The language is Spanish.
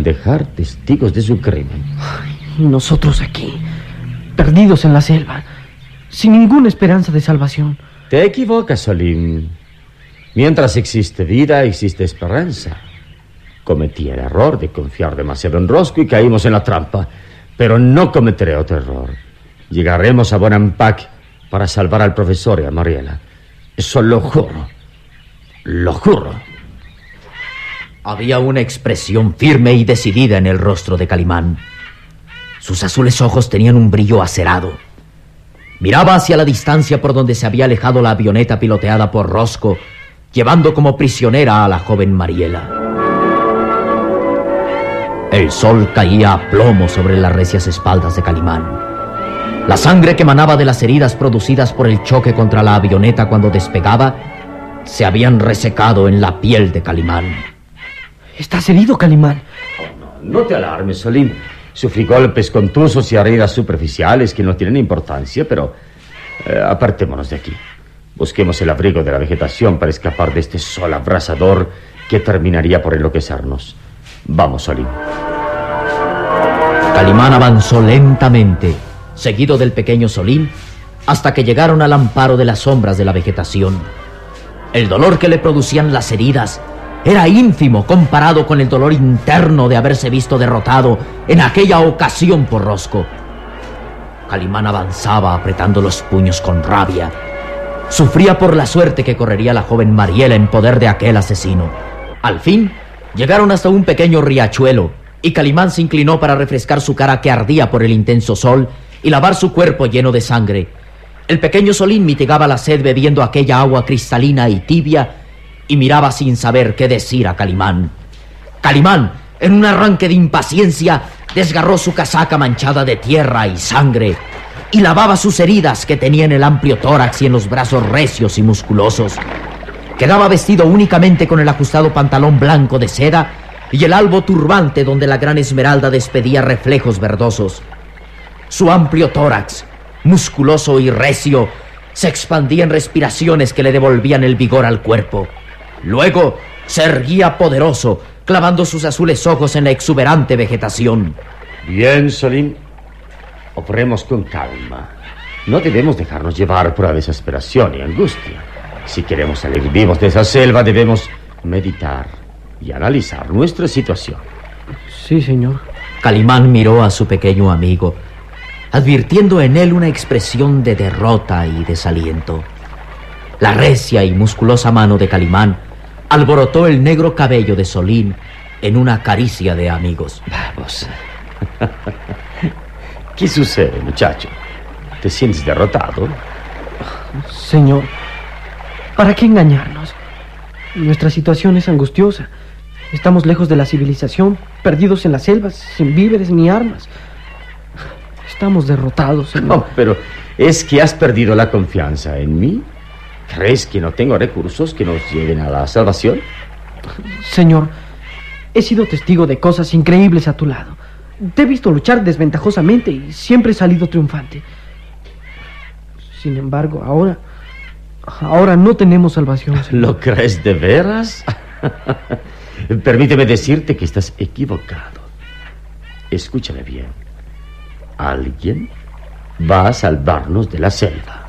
dejar testigos de su crimen. Y nosotros aquí, perdidos en la selva, sin ninguna esperanza de salvación. Te equivocas, Solín. Mientras existe vida, existe esperanza. Cometí el error de confiar demasiado en Roscoe y caímos en la trampa. Pero no cometeré otro error. Llegaremos a Bonampak para salvar al profesor y a Mariela. Eso lo juro. Lo juro. Había una expresión firme y decidida en el rostro de Calimán. Sus azules ojos tenían un brillo acerado. Miraba hacia la distancia por donde se había alejado la avioneta piloteada por Roscoe, llevando como prisionera a la joven Mariela. El sol caía a plomo sobre las recias espaldas de Calimán. La sangre que emanaba de las heridas producidas por el choque contra la avioneta cuando despegaba se habían resecado en la piel de Calimán. ¿Estás herido, Calimán? No te alarmes, Solín. Sufrí golpes contusos y heridas superficiales que no tienen importancia, pero apartémonos de aquí. Busquemos el abrigo de la vegetación para escapar de este sol abrasador que terminaría por enloquecernos. Vamos, Solín. Calimán avanzó lentamente, seguido del pequeño Solín, hasta que llegaron al amparo de las sombras de la vegetación. El dolor que le producían las heridas era ínfimo comparado con el dolor interno de haberse visto derrotado en aquella ocasión por Roscoe. Calimán avanzaba apretando los puños con rabia. Sufría por la suerte que correría la joven Mariela en poder de aquel asesino. Al fin, llegaron hasta un pequeño riachuelo, y Calimán se inclinó para refrescar su cara que ardía por el intenso sol y lavar su cuerpo lleno de sangre. El pequeño Solín mitigaba la sed bebiendo aquella agua cristalina y tibia y miraba sin saber qué decir a Calimán. Calimán, en un arranque de impaciencia, desgarró su casaca manchada de tierra y sangre y lavaba sus heridas que tenía en el amplio tórax y en los brazos recios y musculosos. Quedaba vestido únicamente con el ajustado pantalón blanco de seda y el albo turbante donde la gran esmeralda despedía reflejos verdosos. Su amplio tórax, musculoso y recio, se expandía en respiraciones que le devolvían el vigor al cuerpo. Luego se erguía poderoso, clavando sus azules ojos en la exuberante vegetación. Bien, Solín. Obremos con calma. No debemos dejarnos llevar por la desesperación y angustia. Si queremos salir vivos de esa selva, debemos meditar y analizar nuestra situación. Sí, señor. Calimán miró a su pequeño amigo, advirtiendo en él una expresión de derrota y desaliento. La recia y musculosa mano de Calimán alborotó el negro cabello de Solín en una caricia de amigos. Vamos. ¿Qué sucede, muchacho? ¿Te sientes derrotado? Señor, ¿para qué engañarnos? Nuestra situación es angustiosa. Estamos lejos de la civilización, perdidos en las selvas, sin víveres ni armas. Estamos derrotados, señor. No, pero ¿es que has perdido la confianza en mí? ¿Crees que no tengo recursos que nos lleven a la salvación? Señor, he sido testigo de cosas increíbles a tu lado. Te he visto luchar desventajosamente y siempre he salido triunfante. Sin embargo, ahora no tenemos salvación, señor. ¿Lo crees de veras? Permíteme decirte que estás equivocado. Escúchame bien. Alguien va a salvarnos de la selva.